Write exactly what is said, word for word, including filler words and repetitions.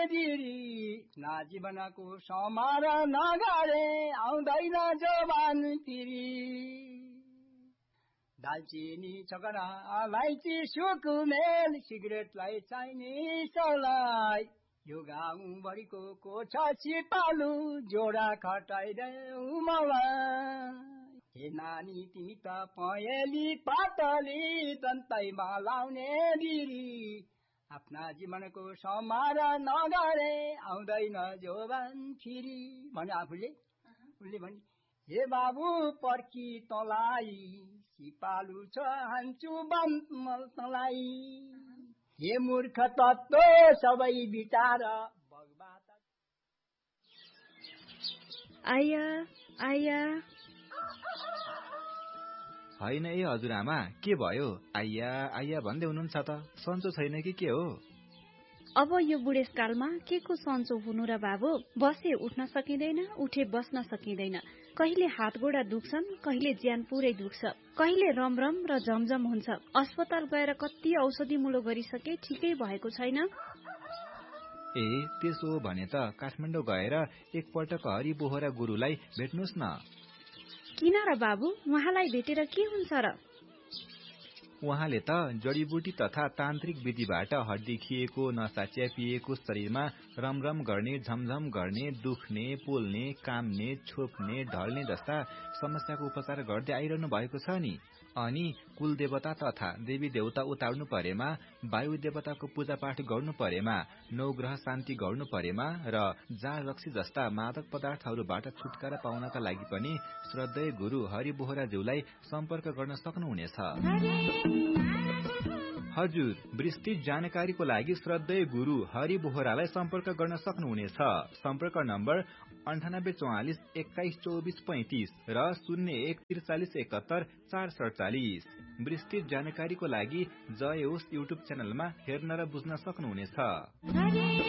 ना जीवनको समार नगरे आउँदैन जवान तिरी दालचिनी चकरा अलैँची सुकुमेल सिगरेटलाई चाहिने सलाई यो गाउँभरिको कोठा सिपालु जोडा खटाइदेऊ मलाई हे नानी तिमी त पहेँली पातली दन्तैमा लाउने बिरी आफ्ना जीवनको समार नगरे आउँदैन जोबान फिरी भने आफूले उसले भने हे बाबु पर्खी तँलाई सिपालु छ हान्छु बन्मल तँलाई हे मूर्ख तत्त्व सबै विचार बगबाट आया आया होइन ए हजुरआमा के भयो आइया आइया भन्दै हुनुहुन्छ त सन्चो छैन कि के हो अब यो बुढेसकालमा के को सन्चो हुनु र बाबु बसे उठ्न सकिँदैन उठे बस्न सकिँदैन कहिले हात गोडा दुख्छन् कहिले ज्यान पुरै दुख्छ कहिले रमरम र झमझम हुन्छ अस्पताल गएर कति औषधि मुलो गरिसके ठिकै भएको छैन ए त्यसो हो भने त काठमाडौँ गएर एकपटक हरि बोहरा गुरुलाई भेट्नुहोस् न किन र बाबु उहाँलाई भेटेर के हुन्छ र उहाँले त जडीबुटी तथा तान्त्रिक विधिबाट हड्डी खिएको नसा च्यापिएको शरीरमा रमरम गर्ने झमझम गर्ने दुख्ने पोल्ने काम्ने छोप्ने ढल्ने जस्ता समस्याको उपचार गर्दै आइरहनु भएको छ नि अनि कुल देवता तथा देवी देवता उतार्नु परेमा वायु देवताको पूजापाठ गर्नु परेमा नवग्रह शान्ति गर्नु परेमा र जाँड रक्सी जस्ता मादक पदार्थहरूबाट छुटकारा पाउनका लागि पनि श्रद्धेय गुरु हरि बोहराज्यूलाई सम्पर्क गर्न सक्नुहुनेछ हजुर विस्तृत जानकारीको लागि श्रद्धेय गुरु हरि बोहरालाई सम्पर्क गर्न सक्नुहुनेछ सम्पर्क नम्बर अन्ठानब्बे चौवालिस एक्काइस चौबिस पैंतिस र शून्य एक त्रिचालिस एकहत्तर चार सडचालिस विस्तृत जानकारीको लागि जय होस् युट्युब च्यानलमा हेर्न र बुझ्न सक्नुहुनेछ